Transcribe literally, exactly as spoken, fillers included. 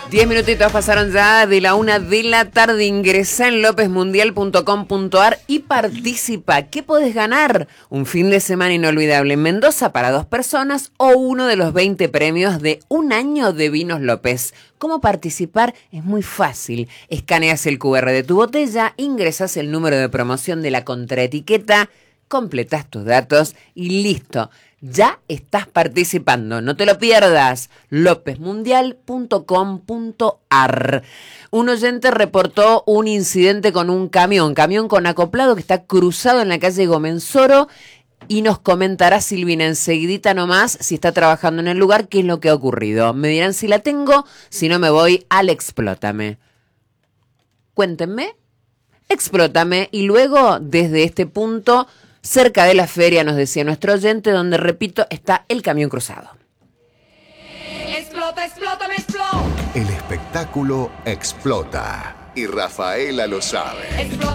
Diez minutitos pasaron ya de la una de la tarde. Ingresa en lopez mundial punto com punto ar y participa. ¿Qué podés ganar? Un fin de semana inolvidable en Mendoza para dos personas o uno de los veinte premios de un año de Vinos López. ¿Cómo participar? Es muy fácil. Escaneas el cu erre de tu botella, ingresas el número de promoción de la contraetiqueta, completas tus datos y listo. Ya estás participando, no te lo pierdas. lopez mundial punto com punto ar. Un oyente reportó un incidente con un camión, camión con acoplado que está cruzado en la calle Gomenzoro, y nos comentará Silvina enseguidita nomás, si está trabajando en el lugar, qué es lo que ha ocurrido. Me dirán si la tengo, si no me voy al Explótame. Cuéntenme, Explótame, y luego desde este punto, cerca de la feria, nos decía nuestro oyente, donde, repito, está el camión cruzado. Explota, explota, me explota. El espectáculo explota y Rafaela lo sabe. Explota.